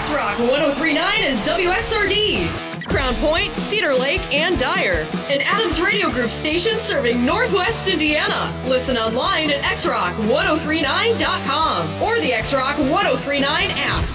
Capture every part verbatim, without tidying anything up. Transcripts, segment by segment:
X-Rock one oh three point nine is W X R D. Crown Point, Cedar Lake, and Dyer. An Adams Radio Group station serving Northwest Indiana. Listen online at x rock ten thirty-nine dot com or the X-Rock ten thirty-nine app.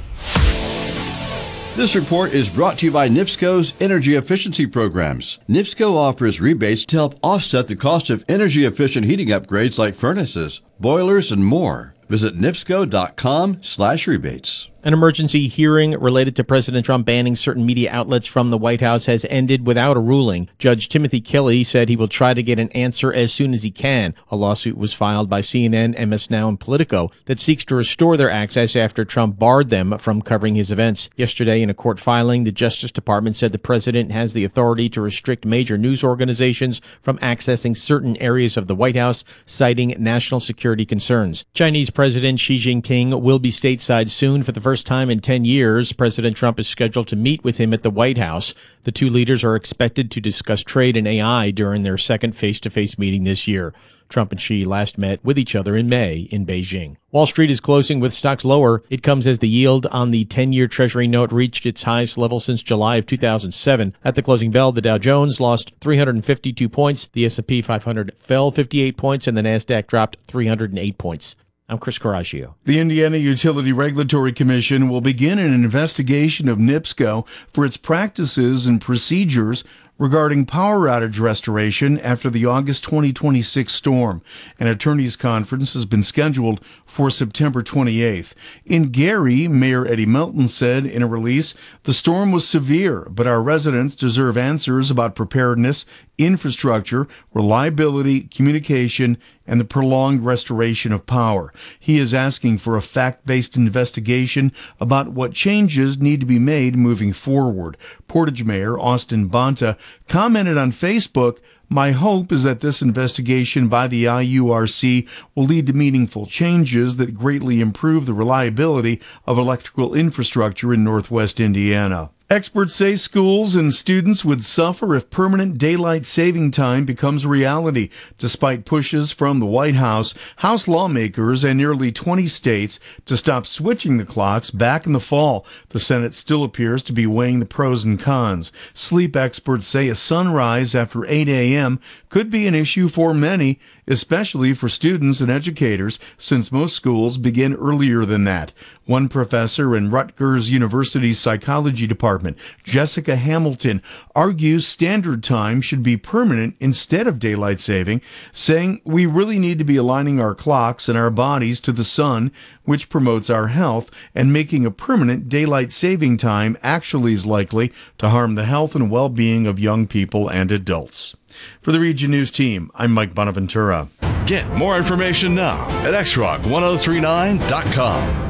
This report is brought to you by NIPSCO's energy efficiency programs. NIPSCO offers rebates to help offset the cost of energy-efficient heating upgrades like furnaces, boilers, and more. Visit nipsco.com slash rebates. An emergency hearing related to President Trump banning certain media outlets from the White House has ended without a ruling. Judge Timothy Kelly said he will try to get an answer as soon as he can. A lawsuit was filed by C N N, M S Now, and Politico that seeks to restore their access after Trump barred them from covering his events. Yesterday, in a court filing, the Justice Department said the president has the authority to restrict major news organizations from accessing certain areas of the White House, citing national security concerns. Chinese President Xi Jinping will be stateside soon for the first time in ten years. President Trump is scheduled to meet with him at the White House. The two leaders are expected to discuss trade and A I during their second face-to-face meeting this year. Trump and Xi last met with each other in May in Beijing. Wall Street is closing with stocks lower. It comes as the yield on the ten-year Treasury note reached its highest level since July of two thousand seven. At the closing bell, the Dow Jones lost three hundred fifty-two points, the S and P five hundred fell fifty-eight points, and the NASDAQ dropped three hundred eight points. I'm Chris Coraggio. The Indiana Utility Regulatory Commission will begin an investigation of NIPSCO for its practices and procedures regarding power outage restoration after the August twenty twenty-six storm. An attorneys conference has been scheduled for September twenty-eighth. In Gary, Mayor Eddie Melton said in a release, "The storm was severe, but our residents deserve answers about preparedness, infrastructure, reliability, communication, and the prolonged restoration of power." He is asking for a fact-based investigation about what changes need to be made moving forward. Portage Mayor Austin Bonta commented on Facebook, "My hope is that this investigation by the I U R C will lead to meaningful changes that greatly improve the reliability of electrical infrastructure in Northwest Indiana." Experts say schools and students would suffer if permanent daylight saving time becomes a reality. Despite pushes from the White House, House lawmakers, and nearly twenty states to stop switching the clocks back in the fall, the Senate still appears to be weighing the pros and cons. Sleep experts say a sunrise after eight a.m. could be an issue for many, especially for students and educators, since most schools begin earlier than that. One professor in Rutgers University's psychology department, Jessica Hamilton, argues standard time should be permanent instead of daylight saving, saying we really need to be aligning our clocks and our bodies to the sun, which promotes our health, and making a permanent daylight saving time actually is likely to harm the health and well-being of young people and adults. For the Region News team, I'm Mike Bonaventura. Get more information now at x rock ten thirty-nine dot com.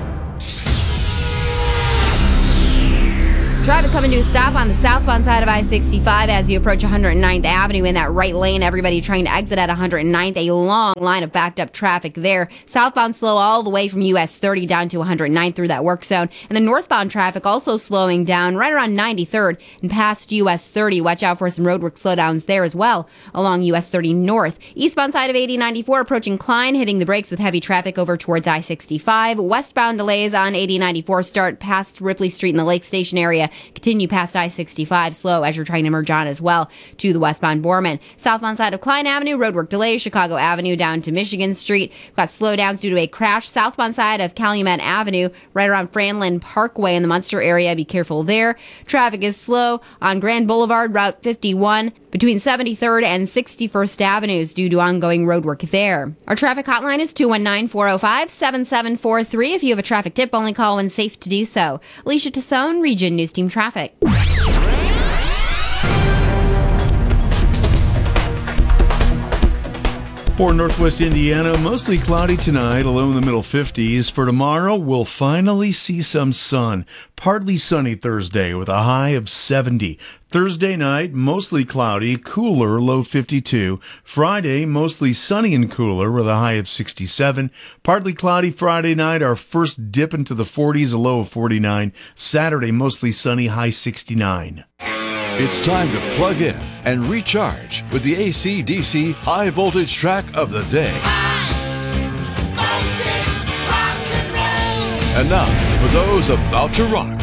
Traffic coming to a stop on the southbound side of I sixty-five as you approach one hundred ninth Avenue in that right lane. Everybody trying to exit at one hundred ninth. A long line of backed up traffic there. Southbound slow all the way from U S thirty down to one hundred ninth through that work zone. And the northbound traffic also slowing down right around ninety-third and past U S thirty. Watch out for some roadwork slowdowns there as well along U S thirty north. Eastbound side of eighty ninety-four approaching Klein, hitting the brakes with heavy traffic over towards I sixty-five. Westbound delays on eighty ninety-four start past Ripley Street in the Lake Station area. Continue past I sixty-five slow as you're trying to merge on as well to the westbound Borman. Southbound side of Klein Avenue, roadwork delays, Chicago Avenue down to Michigan Street. We've got slowdowns due to a crash. Southbound side of Calumet Avenue, right around Franlin Parkway in the Munster area. Be careful there. Traffic is slow on Grand Boulevard, Route fifty-one, between seventy-third and sixty-first Avenues due to ongoing roadwork there. Our traffic hotline is two one nine, four oh five, seven seven four three. If you have a traffic tip, only call when safe to do so. Alicia Tassone, Region News Team Traffic. For Northwest Indiana, mostly cloudy tonight, low in the middle fifties. For tomorrow, we'll finally see some sun. Partly sunny Thursday with a high of seventy. Thursday night, mostly cloudy, cooler, low fifty-two. Friday, mostly sunny and cooler with a high of sixty-seven. Partly cloudy Friday night, our first dip into the forties, a low of forty-nine. Saturday, mostly sunny, high sixty-nine. It's time to plug in and recharge with the A C D C High Voltage track of the day. High voltage rock and roll. And now, for those about to rock,